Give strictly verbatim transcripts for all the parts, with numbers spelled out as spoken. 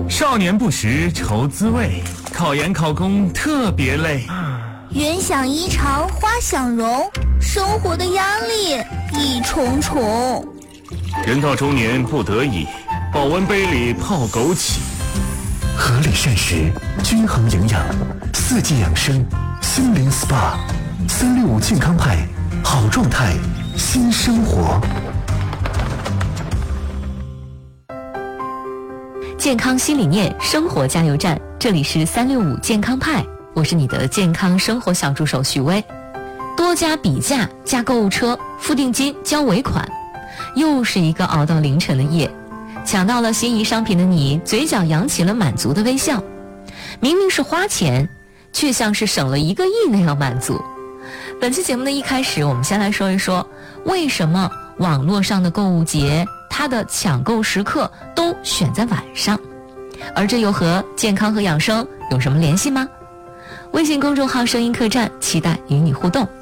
少年不识愁滋味，考研考公特别累。 人想衣裳花想容，生活的压力一重重。 人到中年不得已，保温杯里泡枸杞。 合理膳食，均衡营养，四季养生，心灵 S P A， 三六五健康派，好状态，新生活。 健康新理念，生活加油站，这里是三六五健康派，我是你的健康生活小助手许巍。多加比价，加购物车，付定金，交尾款，又是一个熬到凌晨的夜。抢到了心仪商品的你，嘴角扬起了满足的微笑。明明是花钱，却像是省了一个亿那样满足。本期节目的一开始，我们先来说一说，为什么网络上的购物节它的抢购时刻都选在晚上，而这又和健康和养生有什么联系吗？微信公众号声音客栈，期待与你互动。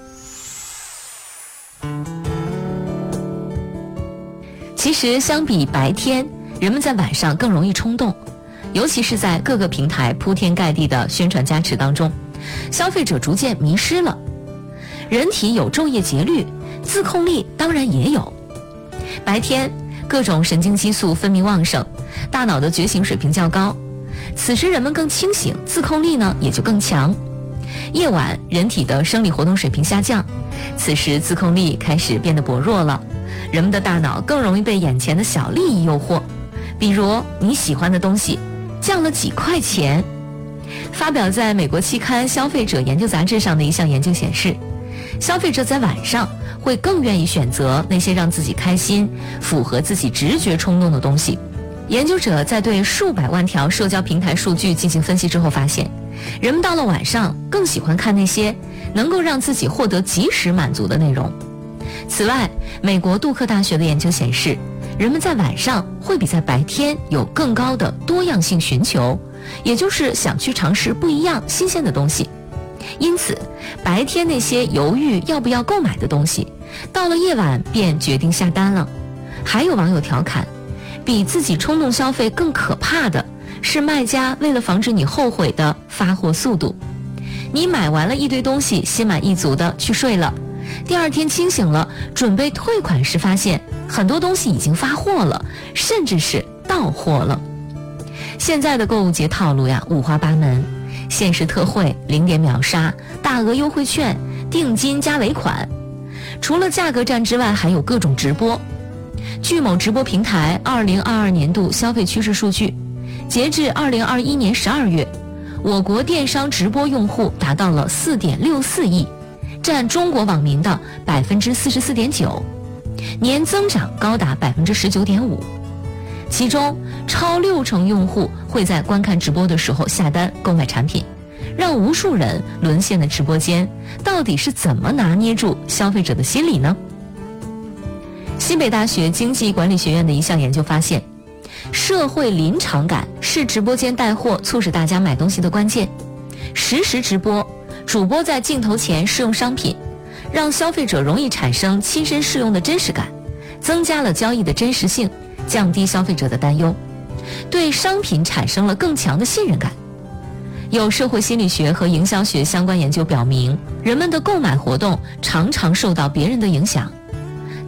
其实相比白天，人们在晚上更容易冲动，尤其是在各个平台铺天盖地的宣传加持当中，消费者逐渐迷失了。人体有昼夜节律，自控力当然也有。白天各种神经激素分泌旺盛，大脑的觉醒水平较高，此时人们更清醒，自控力呢也就更强。夜晚人体的生理活动水平下降，此时自控力开始变得薄弱了，人们的大脑更容易被眼前的小利益诱惑，比如你喜欢的东西降了几块钱。发表在美国期刊《消费者研究杂志》上的一项研究显示，消费者在晚上会更愿意选择那些让自己开心、符合自己直觉冲动的东西。研究者在对数百万条社交平台数据进行分析之后发现，人们到了晚上更喜欢看那些能够让自己获得及时满足的内容。此外，美国杜克大学的研究显示，人们在晚上会比在白天有更高的多样性寻求，也就是想去尝试不一样新鲜的东西。因此白天那些犹豫要不要购买的东西，到了夜晚便决定下单了。还有网友调侃，比自己冲动消费更可怕的是卖家为了防止你后悔的发货速度。你买完了一堆东西，心满意足的去睡了，第二天清醒了，准备退款时发现很多东西已经发货了，甚至是到货了。现在的购物节套路呀，五花八门，限时特惠、零点秒杀、大额优惠券、定金加尾款。除了价格战之外，还有各种直播。据某直播平台二零二二年度消费趋势数据，截至二零二一年十二月，我国电商直播用户达到了四点六四亿，占中国网民的百分之四十四点九，年增长高达百分之十九点五。其中超六成用户会在观看直播的时候下单购买产品，让无数人沦陷的直播间到底是怎么拿捏住消费者的心理呢？西北大学经济管理学院的一项研究发现，社会临场感是直播间带货促使大家买东西的关键。实时直播，主播在镜头前试用商品，让消费者容易产生亲身试用的真实感，增加了交易的真实性，降低消费者的担忧，对商品产生了更强的信任感。有社会心理学和营销学相关研究表明，人们的购买活动常常受到别人的影响，